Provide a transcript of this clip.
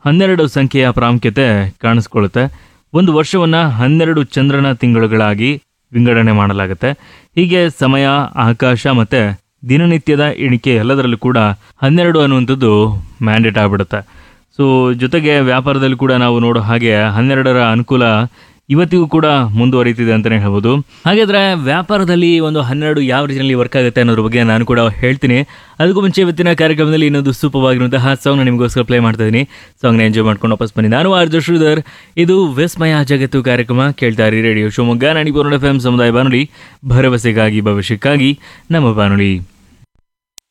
12 ಸಂಖ್ಯೆಯ ಪ್ರಾಮುಖ್ಯತೆ ಕಾಣಿಸ್ಕೊಳ್ಳುತ್ತೆ. ಒಂದು ವರ್ಷವನ್ನು 12 ಚಂದ್ರನ ತಿಂಗಳುಗಳಾಗಿ ವಿಂಗಡಣೆ ಮಾಡಲಾಗುತ್ತೆ. ಹೀಗೆ ಸಮಯ, ಆಕಾಶ ಮತ್ತು ದಿನನಿತ್ಯದ ಎಣಿಕೆ ಎಲ್ಲದರಲ್ಲೂ ಕೂಡ 12 ಅನ್ನುವಂಥದ್ದು ಮ್ಯಾಂಡೇಟ್ ಆಗಿಬಿಡುತ್ತೆ. ಸೊ ಜೊತೆಗೆ ವ್ಯಾಪಾರದಲ್ಲಿ ಕೂಡ ನಾವು ನೋಡೋ ಹಾಗೆ 12ರ ಅನುಕೂಲ ಇವತ್ತಿಗೂ ಕೂಡ ಮುಂದುವರಿತಿದೆ ಅಂತಲೇ ಹೇಳ್ಬೋದು. ಹಾಗಾದರೆ ವ್ಯಾಪಾರದಲ್ಲಿ ಒಂದು 12 ಯಾವ ರೀತಿಯಲ್ಲಿ ವರ್ಕ್ ಆಗುತ್ತೆ ಅನ್ನೋದ್ರ ಬಗ್ಗೆ ನಾನು ಕೂಡ ಹೇಳ್ತೀನಿ. ಅದಕ್ಕೂ ಮುಂಚೆ ಇವತ್ತಿನ ಕಾರ್ಯಕ್ರಮದಲ್ಲಿ ಇನ್ನೊಂದು ಸೂಪರ್ವಾಗಿರುವಂತಹ ಸಾಂಗ್ನ ನಿಮಗೋಸ್ಕರ ಪ್ಲೇ ಮಾಡ್ತಾ ಇದ್ದೀನಿ. ಸಾಂಗ್ನ ಎಂಜಾಯ್ ಮಾಡ್ಕೊಂಡು ವಾಪಸ್ ಬನ್ನಿ. ನಾನು ಆರ್ಜೆ ಶ್ರೀಧರ್. ಇದು ವಿಸ್ಮಯ ಜಗತ್ತು ಕಾರ್ಯಕ್ರಮ. ಕೇಳ್ತಾ ಇರಿ ರೇಡಿಯೋ ಶಿವಮೊಗ್ಗ 94 FM ಸಮುದಾಯ ಬಾನುಲಿ, ಭರವಸೆಗಾಗಿ ಭವಿಷ್ಯಕ್ಕಾಗಿ ನಮ್ಮ ಬಾನುಲಿ.